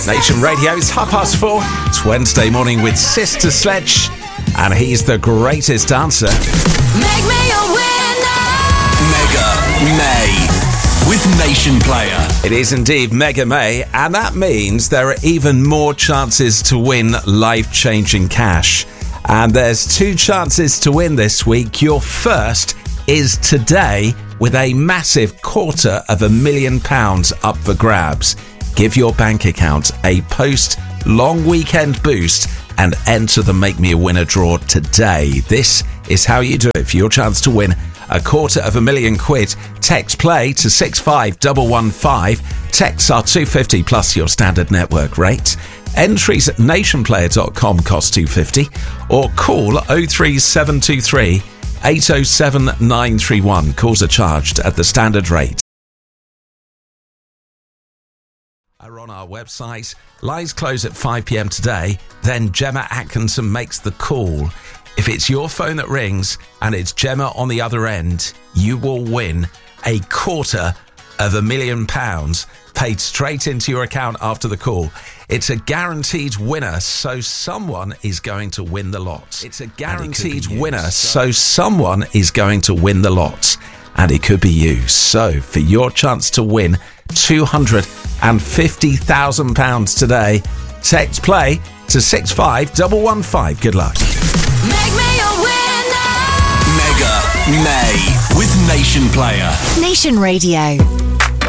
Nation Radio, it's 4:30. It's Wednesday morning with Sister Sledge, and he's the greatest dancer. Make me a winner! Mega May with Nation Player. It is indeed Mega May, and that means there are even more chances to win life-changing cash. And there's 2 chances to win this week. Your first is today with a massive £250,000 up for grabs. Give your bank account a post-long weekend boost and enter the Make Me a Winner draw today. This is how you do it. For your chance to win £250,000, text play to 65115. Texts are £250 plus your standard network rate. Entries at nationplayer.com cost £250, or call 03723 807 931. Calls are charged at the standard rate. Are on our website. Lines close at 5 p.m. today. Then Gemma Atkinson makes the call. If it's your phone that rings and it's Gemma on the other end, you will win £250,000 paid straight into your account after the call. It's a guaranteed winner, so someone is going to win the lot. It's a guaranteed winner, so someone is going to win the lot. And it could be you. So for your chance to win £250,000 today, text play to 65115. Good luck. Make me a winner! Mega May with Nation Player. Nation Radio.